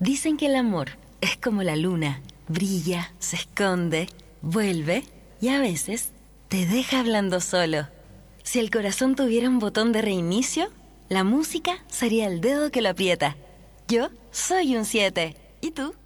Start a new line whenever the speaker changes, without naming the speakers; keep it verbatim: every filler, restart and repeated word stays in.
Dicen que el amor es como la luna, brilla, se esconde, vuelve y a veces te deja hablando solo. Si el corazón tuviera un botón de reinicio, la música sería el dedo que lo aprieta. Yo soy un siete. ¿Y tú?